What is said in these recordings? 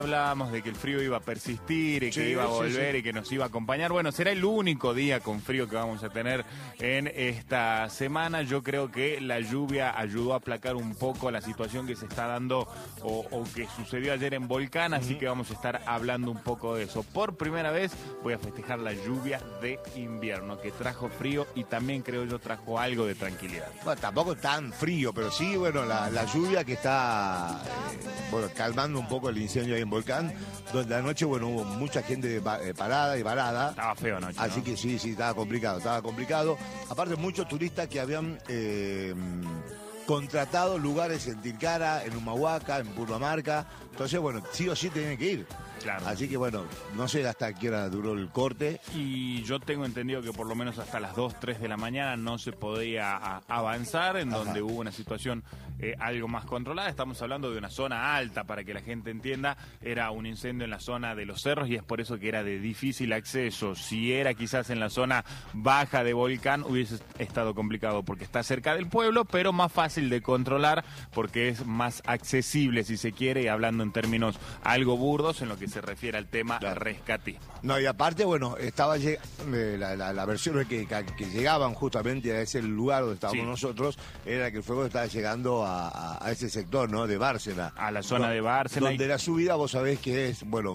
Hablábamos de que el frío iba a persistir y que iba a volver y que nos iba a acompañar. Bueno, será el único día con frío que vamos a tener en esta semana. Yo creo que la lluvia ayudó a aplacar un poco la situación que se está dando o que sucedió ayer en Volcán, así que vamos a estar hablando un poco de eso. Por primera vez voy a festejar la lluvia de invierno, que trajo frío y también creo yo trajo algo de tranquilidad. Bueno, tampoco tan frío, pero sí, bueno, la lluvia que está calmando un poco el incendio ahí en Volcán, donde anoche, bueno, hubo mucha gente parada y varada. Estaba feo anoche, Así ¿no? que sí, estaba complicado. Aparte, muchos turistas que habían contratado lugares en Tilcara, en Humahuaca, en Purmamarca. Entonces, bueno, sí o sí tenían que ir. Claro. Así que, bueno, no sé hasta qué hora duró el corte. Y yo tengo entendido que por lo menos hasta las 2, 3 de la mañana no se podía avanzar, en donde hubo una situación algo más controlada. Estamos hablando de una zona alta, para que la gente entienda. Era un incendio en la zona de los cerros y es por eso que era de difícil acceso. Si era quizás en la zona baja de Volcán, hubiese estado complicado porque está cerca del pueblo, pero más fácil de controlar porque es más accesible, si se quiere, y hablando en términos algo burdos en lo que se refiere al tema rescatismo. No, y aparte, bueno, estaba la versión que llegaban justamente a ese lugar donde estábamos nosotros, era que el fuego estaba llegando a ese sector, ¿no? De Bárcena. A la zona de Bárcena. Donde la subida, vos sabés que es, bueno,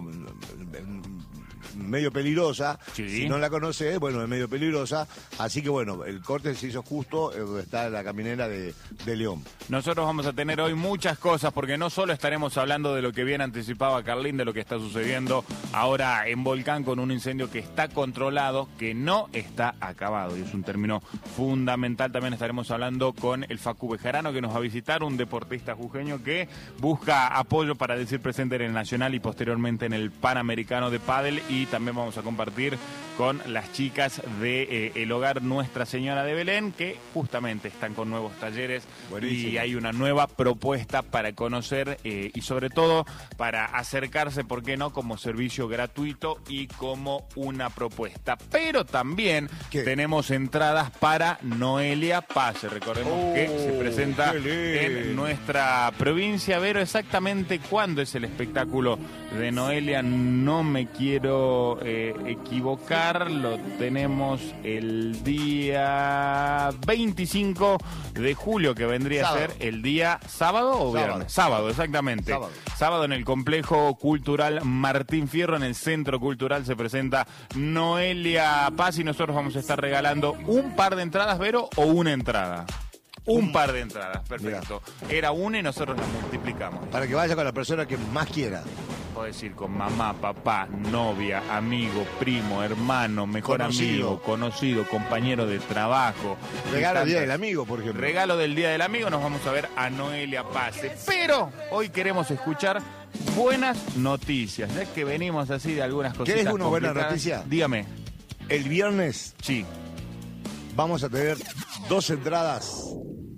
medio peligrosa. Sí. Si no la conocés, bueno, es medio peligrosa. Así que, bueno, el corte se hizo justo donde está la caminera de León. Nosotros vamos a tener hoy muchas cosas, porque no solo estaremos hablando de lo que bien anticipaba Carlín, de lo que está sucediendo ahora en Volcán con un incendio que está controlado, que no está acabado, y es un término fundamental. También estaremos hablando con el Facu Bejarano, que nos va a visitar, un deportista jujeño que busca apoyo para decir presente en el Nacional y posteriormente en el Panamericano de Pádel. Y también vamos a compartir con las chicas de el hogar Nuestra Señora de Belén, que justamente están con nuevos talleres. Buenísimo. Y hay una nueva propuesta para conocer y sobre todo para acercarse, ¿por qué no?, como servicio gratuito y como una propuesta. Pero también tenemos entradas para Noelia Pase. Recordemos que se presenta en nuestra provincia. Vero, exactamente cuándo es el espectáculo de Noelia, no me quiero equivocar. Lo tenemos el día 25 de julio, que vendría a ser el día sábado o viernes. Sábado, exactamente. Sábado en el Complejo Cultural Martín Fierro, en el Centro Cultural, se presenta Noelia Paz y nosotros vamos a estar regalando un par de entradas, Vero, o una entrada. Un par de entradas, perfecto. Mira. Era una y nosotros la multiplicamos. Para que vaya con la persona que más quiera. Podés ir con mamá, papá, novia, amigo, primo, hermano, mejor amigo, conocido, compañero de trabajo. Regalo del Día del Amigo, por ejemplo. Regalo del Día del Amigo, nos vamos a ver a Noelia Pase. Pero hoy queremos escuchar buenas noticias, ya que venimos así de algunas cositas. ¿Querés una buena noticia? Dígame. El viernes vamos a tener 2 entradas.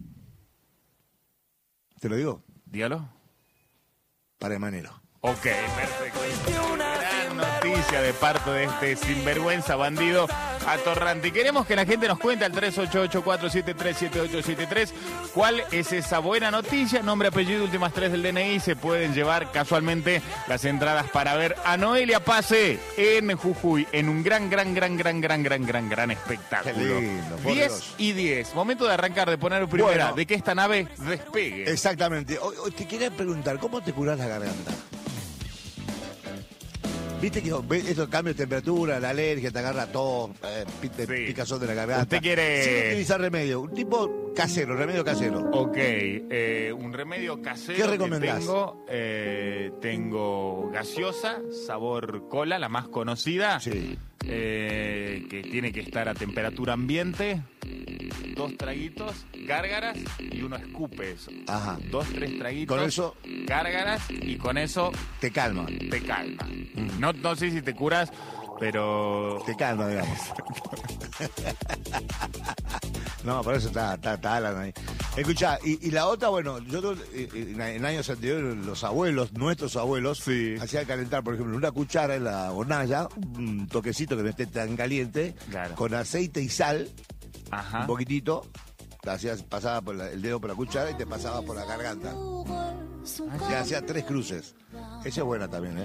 ¿Te lo digo? Dígalo. Para Emanero. Ok, perfecto. Gran noticia de parte de este sinvergüenza bandido atorrante. Y queremos que la gente nos cuente al 3884737873 cuál es esa buena noticia. Nombre, apellido, últimas 3 del DNI. Se pueden llevar casualmente las entradas para ver a Noelia Pase en Jujuy, en un gran espectáculo. Qué lindo, 10 y 10. Momento de arrancar, de poner primera, de que esta nave despegue. Exactamente. Hoy te quería preguntar, ¿cómo te curás la garganta? Viste que estos cambios de temperatura, la alergia, te agarra todo, picazón de la garganta. ¿Usted quiere...? Sin utilizar remedio, un tipo casero, remedio casero. Ok, un remedio casero. ¿Qué recomendás? Tengo gaseosa, sabor cola, la más conocida. Sí. Que tiene que estar a temperatura ambiente. 2 traguitos, gárgaras y uno escupe eso. Ajá. 2, 3 traguitos. Con eso. Gárgaras y con eso. Te calma. Te calma. No sé si te curas, pero. Te calma, digamos. No, por eso está Alan ahí. Escuchá, y la otra, bueno, yo en años anteriores, nuestros abuelos, hacían calentar, por ejemplo, una cuchara en la hornalla, un toquecito que no esté tan caliente, con aceite y sal, un poquitito, pasaba por el dedo por la cuchara y te pasaba por la garganta. Y hacía 3 cruces. Esa es buena también,